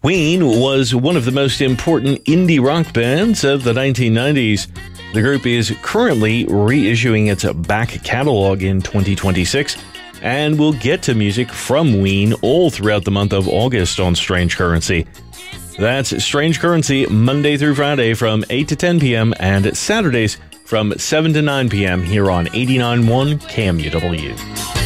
Ween was one of the most important indie rock bands of the 1990s. The group is currently reissuing its back catalog in 2026, and we'll get to music from Ween all throughout the month of August on Strange Currency. That's Strange Currency, Monday through Friday from 8 to 10 p.m. and Saturdays from 7 to 9 p.m. here on 89.1 KMUW.